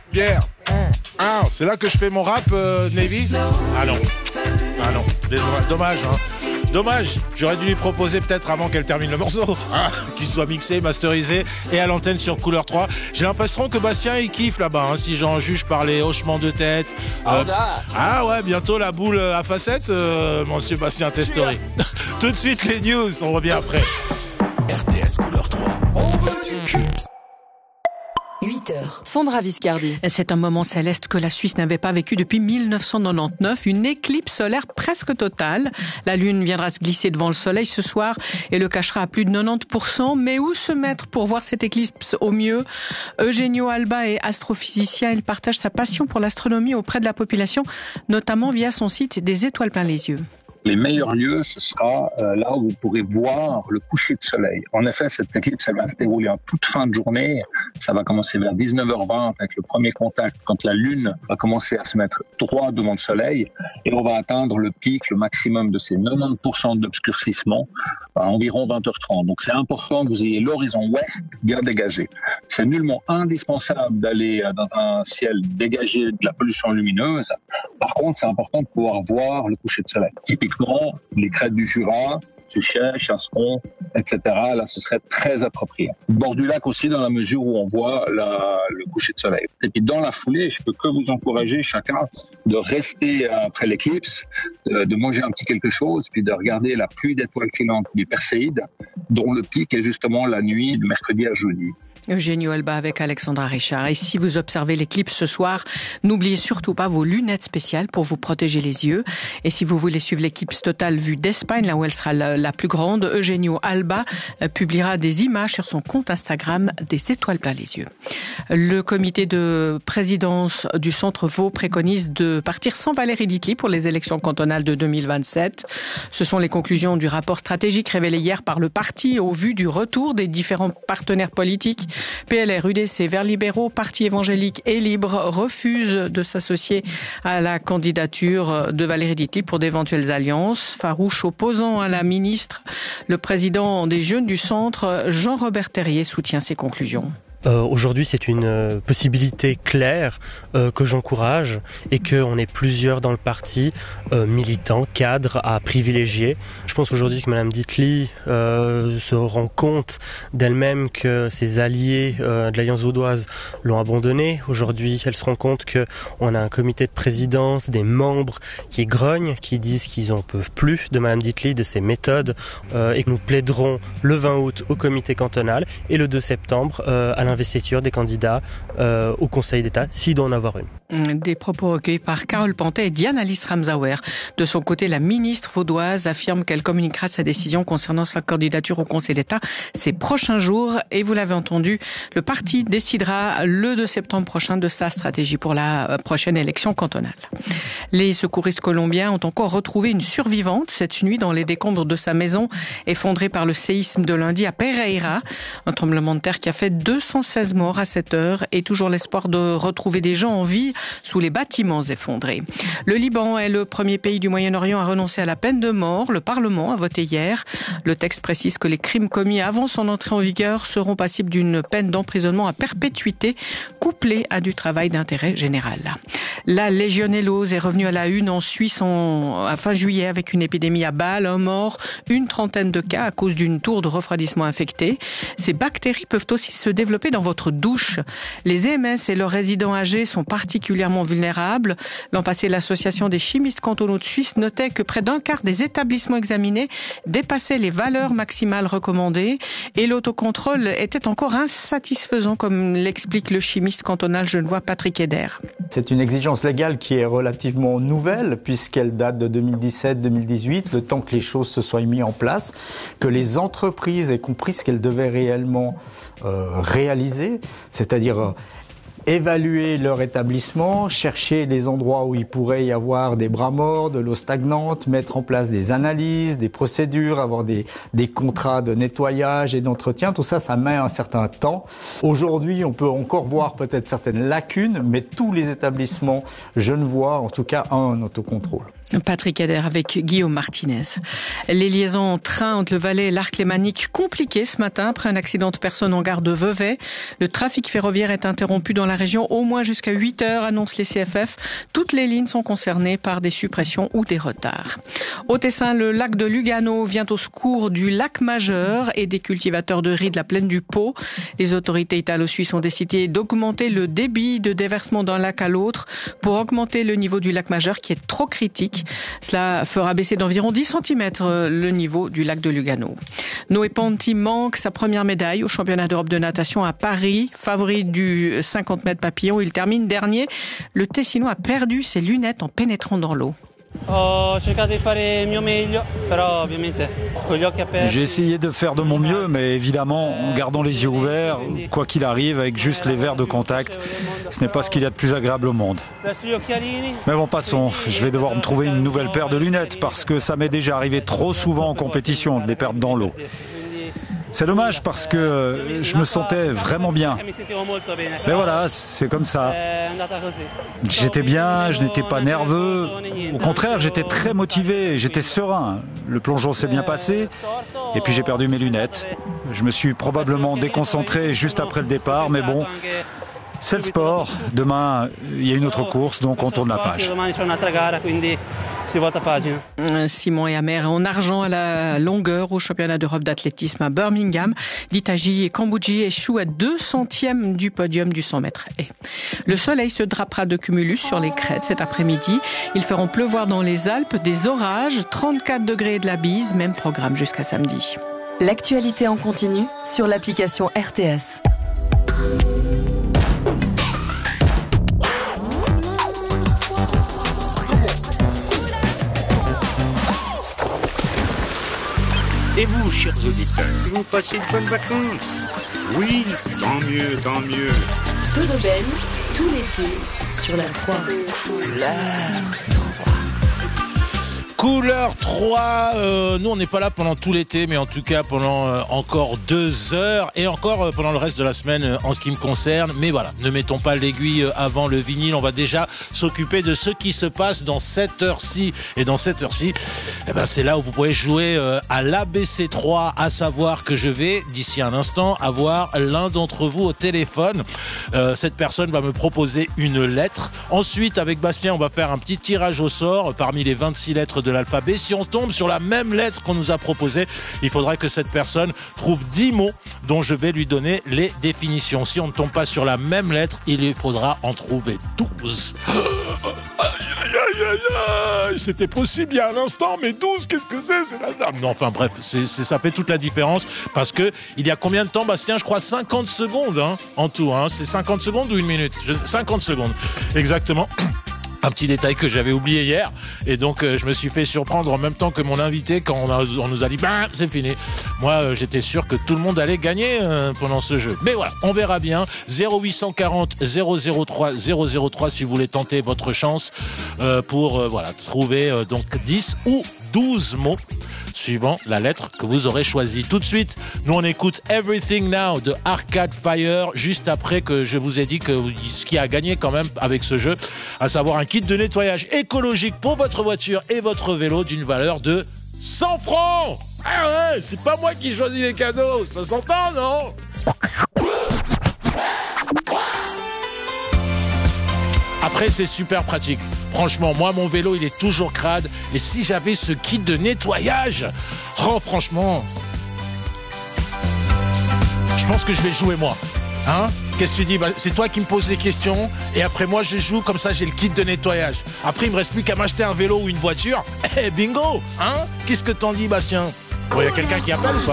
Pierre. Ah, c'est là que je fais mon rap, Navy? Ah non. Dommage, hein. Dommage, j'aurais dû lui proposer peut-être avant qu'elle termine le morceau, qu'il soit mixé, masterisé et à l'antenne sur Couleur 3. J'ai l'impression que Bastien il kiffe là-bas, si j'en juge par les hochements de tête. Ah ouais, bientôt la boule à facettes, monsieur Bastien Testori. Tout de suite les news, on revient après. RTS Couleur 3, on veut du cul. 8h. Sandra Viscardi. C'est un moment céleste que la Suisse n'avait pas vécu depuis 1999, une éclipse solaire presque totale. La Lune viendra se glisser devant le Soleil ce soir et le cachera à plus de 90%. Mais où se mettre pour voir cette éclipse au mieux? Eugenio Alba est astrophysicien. Il partage sa passion pour l'astronomie auprès de la population, notamment via son site des étoiles plein les yeux. Les meilleurs lieux, ce sera là où vous pourrez voir le coucher de soleil. En effet, cette éclipse, elle va se dérouler en toute fin de journée. Ça va commencer vers 19h20 avec le premier contact, quand la Lune va commencer à se mettre droit devant le soleil. Et on va atteindre le pic, le maximum de ces 90% d'obscurcissement à environ 20h30. Donc c'est important que vous ayez l'horizon ouest bien dégagé. C'est nullement indispensable d'aller dans un ciel dégagé de la pollution lumineuse. Par contre, c'est important de pouvoir voir le coucher de soleil. Typiquement, les crêtes du Jura, Suchet, Chasseron, etc. Là, ce serait très approprié. Bord du lac aussi, dans la mesure où on voit le coucher de soleil. Et puis, dans la foulée, je peux que vous encourager chacun de rester après l'éclipse, de manger un petit quelque chose, puis de regarder la pluie d'étoiles filantes du Perséide, dont le pic est justement la nuit de mercredi à jeudi. Eugenio Alba avec Alexandra Richard. Et si vous observez l'éclipse ce soir, n'oubliez surtout pas vos lunettes spéciales pour vous protéger les yeux. Et si vous voulez suivre l'éclipse totale vue d'Espagne, là où elle sera la plus grande, Eugenio Alba publiera des images sur son compte Instagram des étoiles plein les yeux. Le comité de présidence du Centre Vaud préconise de partir sans Valérie Ditli pour les élections cantonales de 2027. Ce sont les conclusions du rapport stratégique révélé hier par le parti au vu du retour des différents partenaires politiques. PLR, UDC, Verts libéraux, Parti évangélique et libre refusent de s'associer à la candidature de Valérie Ditli pour d'éventuelles alliances. Farouche opposant à la ministre, le président des Jeunes du Centre, Jean-Robert Terrier, soutient ces conclusions. Aujourd'hui, c'est une possibilité claire que j'encourage et qu'on est plusieurs dans le parti, militants, cadres, à privilégier. Je pense aujourd'hui que Mme Ditli se rend compte d'elle-même que ses alliés de l'Alliance vaudoise l'ont abandonnée. Aujourd'hui, elle se rend compte qu'on a un comité de présidence, des membres qui grognent, qui disent qu'ils n'en peuvent plus de Mme Ditli, de ses méthodes, et que nous plaiderons le 20 août au comité cantonal et le 2 septembre à l'investiture des candidats au Conseil d'État, s'il doit en avoir une. Des propos recueillis par Carole Pantet et Diane Alice Ramsauer. De son côté, la ministre vaudoise affirme qu'elle communiquera sa décision concernant sa candidature au Conseil d'État ces prochains jours. Et vous l'avez entendu, le parti décidera le 2 septembre prochain de sa stratégie pour la prochaine élection cantonale. Les secouristes colombiens ont encore retrouvé une survivante cette nuit dans les décombres de sa maison effondrée par le séisme de lundi à Pereira. Un tremblement de terre qui a fait 216 morts à cette heure et toujours l'espoir de retrouver des gens en vie sous les bâtiments effondrés. Le Liban est le premier pays du Moyen-Orient à renoncer à la peine de mort. Le Parlement a voté hier. Le texte précise que les crimes commis avant son entrée en vigueur seront passibles d'une peine d'emprisonnement à perpétuité couplée à du travail d'intérêt général. La légionellose est revenue à la une en Suisse à fin juillet avec une épidémie à Bâle, un mort, une trentaine de cas à cause d'une tour de refroidissement infectée. Ces bactéries peuvent aussi se développer dans votre douche. Les EMS et leurs résidents âgés sont particulièrement vulnérables. L'an passé, l'association des chimistes cantonaux de Suisse notait que près d'un quart des établissements examinés dépassaient les valeurs maximales recommandées et l'autocontrôle était encore insatisfaisant, comme l'explique le chimiste cantonal genevois Patrick Eder. C'est une exigence légale qui est relativement nouvelle puisqu'elle date de 2017-2018, le temps que les choses se soient mises en place, que les entreprises aient compris ce qu'elles devaient réellement réaliser, c'est-à-dire évaluer leur établissement, chercher les endroits où il pourrait y avoir des bras morts, de l'eau stagnante, mettre en place des analyses, des procédures, avoir des contrats de nettoyage et d'entretien. Tout ça, ça met un certain temps. Aujourd'hui, on peut encore voir peut-être certaines lacunes, mais tous les établissements genevois, en tout cas, ont un autocontrôle. Patrick Eder avec Guillaume Martinez. Les liaisons en train entre le Valais et l'Arc lémanique compliquées ce matin après un accident de personne en gare de Vevey. Le trafic ferroviaire est interrompu dans la région au moins jusqu'à 8 heures, annoncent les CFF. Toutes les lignes sont concernées par des suppressions ou des retards. Au Tessin, le lac de Lugano vient au secours du lac Majeur et des cultivateurs de riz de la plaine du Pô. Les autorités italo-suisses ont décidé d'augmenter le débit de déversement d'un lac à l'autre pour augmenter le niveau du lac Majeur qui est trop critique. Cela fera baisser d'environ 10 cm le niveau du lac de Lugano. Noé Ponti manque sa première médaille au championnat d'Europe de natation à Paris. Favori du 50 mètres papillon, il termine dernier. Le Tessinois a perdu ses lunettes en pénétrant dans l'eau. J'ai essayé de faire de mon mieux, mais évidemment, en gardant les yeux ouverts, quoi qu'il arrive, avec juste les verres de contact, ce n'est pas ce qu'il y a de plus agréable au monde. Mais bon, passons. Je vais devoir me trouver une nouvelle paire de lunettes, parce que ça m'est déjà arrivé trop souvent en compétition de les perdre dans l'eau. C'est dommage parce que je me sentais vraiment bien. Mais voilà, c'est comme ça. J'étais bien, je n'étais pas nerveux. Au contraire, j'étais très motivé, j'étais serein. Le plongeon s'est bien passé et puis j'ai perdu mes lunettes. Je me suis probablement déconcentré juste après le départ, mais bon, c'est le sport. Demain, il y a une autre course, donc on tourne la page. Simon et Amer en argent à la longueur au championnat d'Europe d'athlétisme à Birmingham. Ditaji et Kambouji échouent à 2 centièmes du podium du 100 mètres haies. Le soleil se drapera de cumulus sur les crêtes cet après-midi. Ils feront pleuvoir dans les Alpes, des orages, 34 degrés et de la bise, même programme jusqu'à samedi. L'actualité en continu sur l'application RTS. Et vous, chers auditeurs, vous passez de bonnes vacances? Oui, tant mieux, tant mieux. Dodo Ben, tout l'été, sur la 3. Couleur 3, nous on n'est pas là pendant tout l'été, mais en tout cas pendant encore 2 heures et encore pendant le reste de la semaine en ce qui me concerne. Mais voilà, ne mettons pas l'aiguille avant le vinyle, on va déjà s'occuper de ce qui se passe dans cette heure-ci. Et dans cette heure-ci, eh ben, c'est là où vous pouvez jouer à l'ABC3, à savoir que je vais, d'ici un instant, avoir l'un d'entre vous au téléphone. Cette personne va me proposer une lettre. Ensuite, avec Bastien, on va faire un petit tirage au sort parmi les 26 lettres de l'alphabet. Si on tombe sur la même lettre qu'on nous a proposée, il faudra que cette personne trouve 10 mots dont je vais lui donner les définitions. Si on ne tombe pas sur la même lettre, il faudra en trouver 12. C'était possible il y a un instant, mais 12, qu'est-ce que c'est la dame. Non, enfin bref, ça fait toute la différence parce que il y a combien de temps, Bastien? Je crois 50 secondes en tout. C'est 50 secondes ou 1 minute? 50 secondes, exactement. Un petit détail que j'avais oublié hier et donc je me suis fait surprendre en même temps que mon invité quand on nous a dit c'est fini. Moi j'étais sûr que tout le monde allait gagner pendant ce jeu. Mais voilà, on verra bien. 0840 003 003 si vous voulez tenter votre chance pour trouver donc 10 ou 12 mots suivant la lettre que vous aurez choisie. Tout de suite, nous on écoute Everything Now de Arcade Fire, juste après que je vous ai dit que ce qui a gagné quand même avec ce jeu, à savoir un kit de nettoyage écologique pour votre voiture et votre vélo d'une valeur de 100 francs. Ah ouais, c'est pas moi qui choisis les cadeaux, ça s'entend, non? Après, c'est super pratique. Franchement, moi, mon vélo, il est toujours crade. Et si j'avais ce kit de nettoyage, franchement, je pense que je vais jouer moi. Qu'est-ce que tu dis? C'est toi qui me poses les questions. Et après, moi, je joue. Comme ça, j'ai le kit de nettoyage. Après, il me reste plus qu'à m'acheter un vélo ou une voiture. Bingo. Qu'est-ce que t'en dis, Bastien? Il y a quelqu'un qui appelle ou pas?